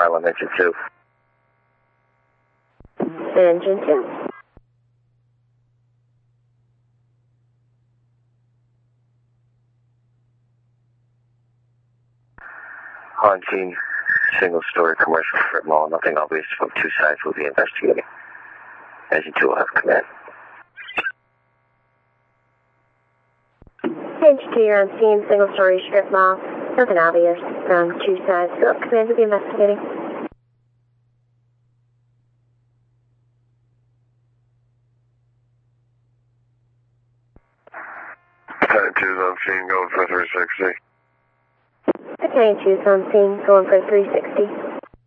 Asylum, Engine 2. Engine 2. On scene, single-story commercial strip mall. Nothing obvious from two sides will be investigating. Engine 2 will have command. Engine 2, you're on scene, single-story strip mall. Nothing obvious from two sides. So command will be investigating. Battalion 2's on scene, going for 360. Battalion 2's on scene, going for 360.